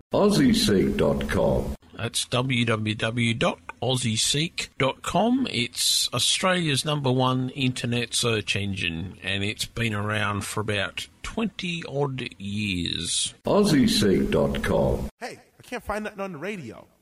AussieSeek.com. That's www.aussieseek.com. It's Australia's #1 internet search engine, and it's been around for about 20-odd years. AussieSeek.com. Hey, I can't find nothing on the radio.